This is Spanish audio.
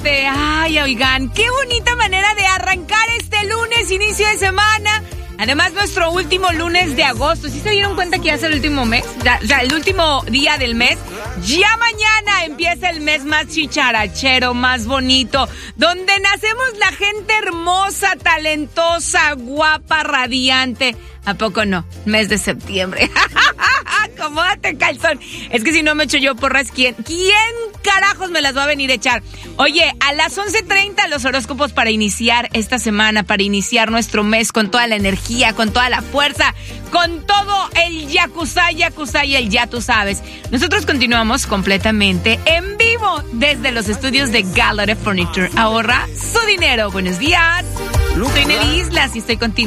saludarte. Ay, oigan, qué bonita manera de arrancar este lunes, inicio de semana. Además, nuestro último lunes de agosto. ¿Sí se dieron cuenta que ya es el último mes? Ya, el último día del mes. Ya mañana empieza el mes más chicharachero, más bonito, donde nacemos la gente hermosa, talentosa, guapa, radiante. ¿A poco no? Mes de septiembre. Acomódate, calzón. Es que si no me echo yo porras, ¿quién carajos me las va a venir a echar? Oye, a las 11:30 los horóscopos para iniciar esta semana, para iniciar nuestro mes con toda la energía, con toda la fuerza, con todo el yakuza y el ya tú sabes. Nosotros continuamos completamente en vivo desde los estudios de Gallery Furniture. Ahorra su dinero. Buenos días. Soy Nelly Islas y estoy contigo.